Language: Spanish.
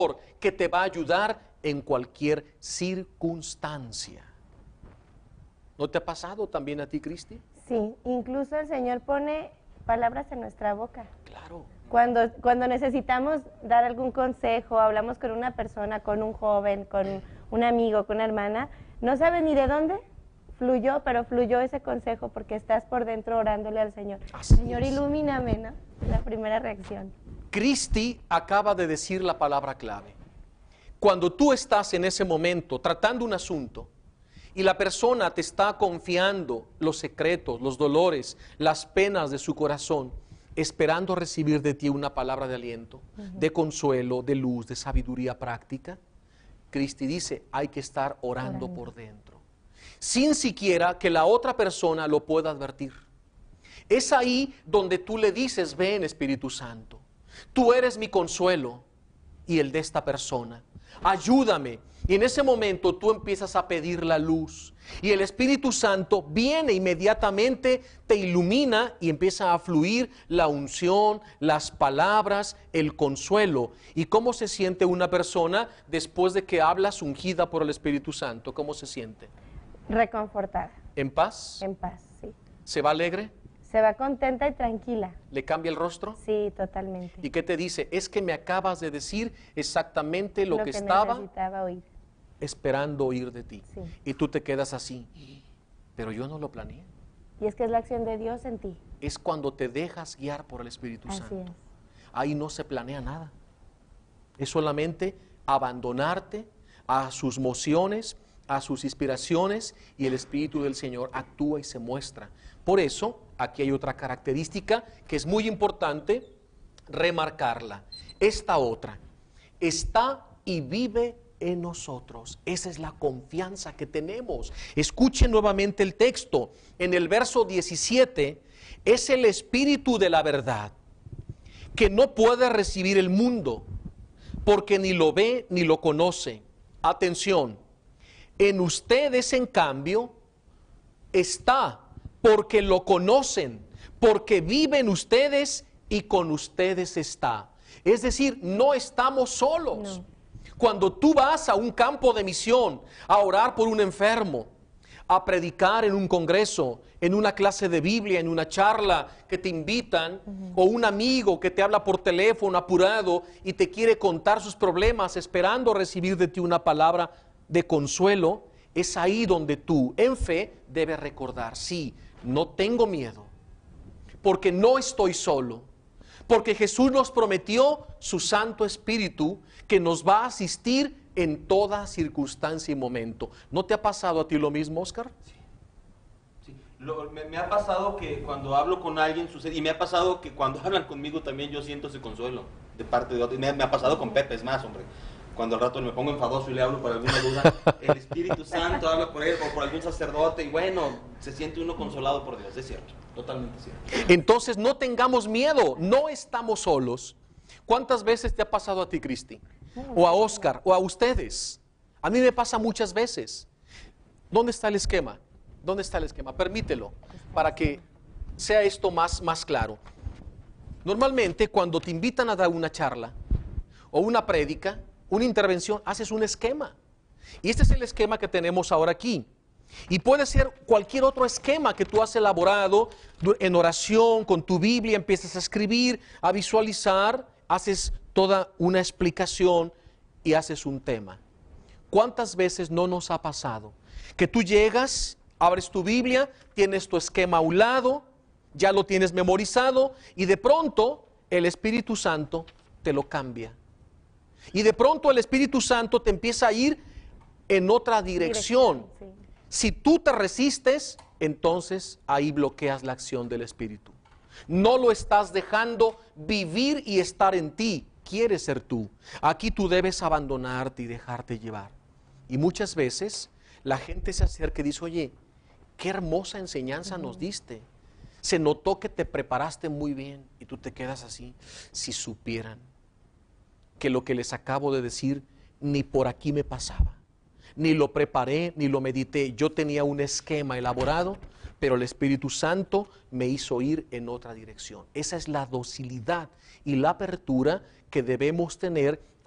que te va a ayudar en cualquier circunstancia. ¿No te ha pasado también a ti, Cristi? Sí, incluso el Señor pone palabras en nuestra boca. Claro. Cuando necesitamos dar algún consejo, hablamos con una persona, con un joven, con un amigo, con una hermana, no sabes ni de dónde fluyó, pero fluyó ese consejo porque estás por dentro orándole al Señor. Así Señor, es. ilumíname, ¿no? La primera reacción. Cristi acaba de decir la palabra clave. Cuando tú estás en ese momento tratando un asunto y la persona te está confiando los secretos, los dolores, las penas de su corazón, esperando recibir de ti una palabra de aliento, de consuelo, de luz, de sabiduría práctica, Cristi dice, hay que estar orando por dentro, sin siquiera que la otra persona lo pueda advertir. Es ahí donde tú le dices, ven Espíritu Santo, tú eres mi consuelo y el de esta persona, ayúdame. Y en ese momento tú empiezas a pedir la luz y el Espíritu Santo viene inmediatamente, te ilumina y empieza a fluir la unción, las palabras, el consuelo. ¿Y cómo se siente una persona después de que hablas ungida por el Espíritu Santo? ¿Cómo se siente? Reconfortada. ¿En paz? En paz, sí. ¿Se va alegre? Se va contenta y tranquila. ¿Le cambia el rostro? Sí, totalmente. ¿Y qué te dice? Es que me acabas de decir exactamente lo que estaba necesitaba oír. Esperando oír de ti. Sí. Y tú te quedas así. Pero yo no lo planeé. Y es que es la acción de Dios en ti. Es cuando te dejas guiar por el Espíritu Así Santo. es. Ahí no se planea nada. Es solamente abandonarte a sus mociones, a sus inspiraciones, y el Espíritu del Señor actúa y se muestra. Por eso, aquí hay otra característica que es muy importante remarcarla. Esta otra, está y vive en nosotros. Esa es la confianza que tenemos. Escuchen nuevamente el texto. En el verso 17, es el Espíritu de la verdad, que no puede recibir el mundo, porque ni lo ve ni lo conoce. Atención, en ustedes en cambio está, porque lo conocen, porque viven ustedes y con ustedes está. Es decir, no estamos solos. No. Cuando tú vas a un campo de misión, a orar por un enfermo, a predicar en un congreso, en una clase de Biblia, en una charla que te invitan, o un amigo que te habla por teléfono apurado y te quiere contar sus problemas esperando recibir de ti una palabra de consuelo, es ahí donde tú, en fe, debes recordar, sí, no tengo miedo, porque no estoy solo, porque Jesús nos prometió su Santo Espíritu que nos va a asistir en toda circunstancia y momento. ¿No te ha pasado a ti lo mismo, Oscar? Sí. Me ha pasado que cuando hablo con alguien sucede, y me ha pasado que cuando hablan conmigo también yo siento ese consuelo de parte de otros. Me ha pasado con Pepe, es más, hombre. Cuando al rato me pongo enfadoso y le hablo por alguna duda, el Espíritu Santo habla por él o por algún sacerdote y bueno, se siente uno consolado por Dios, es cierto, totalmente cierto. Entonces no tengamos miedo, no estamos solos. ¿Cuántas veces te ha pasado a ti, Cristi? O a Oscar, o a ustedes. A mí me pasa muchas veces. ¿Dónde está el esquema? ¿Dónde está el esquema? Permítelo, para que sea esto más claro. Normalmente cuando te invitan a dar una charla, o una prédica, una intervención, haces un esquema. Y este es el esquema que tenemos ahora aquí. Y puede ser cualquier otro esquema que tú has elaborado en oración, con tu Biblia, empiezas a escribir, a visualizar, haces toda una explicación y haces un tema. ¿Cuántas veces no nos ha pasado que tú llegas, abres tu Biblia, tienes tu esquema a un lado, ya lo tienes memorizado y de pronto el Espíritu Santo te lo cambia? Y de pronto el Espíritu Santo te empieza a ir en otra dirección. Sí. Si tú te resistes, entonces ahí bloqueas la acción del Espíritu. No lo estás dejando vivir y estar en ti. Quieres ser tú. Aquí tú debes abandonarte y dejarte llevar. Y muchas veces la gente se acerca y dice, oye, qué hermosa enseñanza nos diste. Se notó que te preparaste muy bien. Y tú te quedas así. Si supieran que lo que les acabo de decir ni por aquí me pasaba, ni lo preparé, ni lo medité. Yo tenía un esquema elaborado, pero el Espíritu Santo me hizo ir en otra dirección. Esa es la docilidad y la apertura que debemos tener